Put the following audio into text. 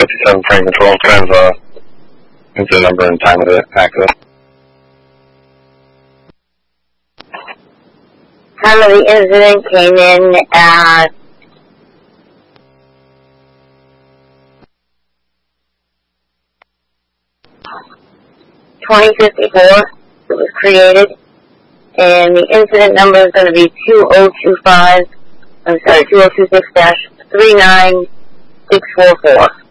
57 train control. Trans incident number and time of the accident. Time of the incident came in at 2054. It was created, and the incident number is going to be 2026-39644.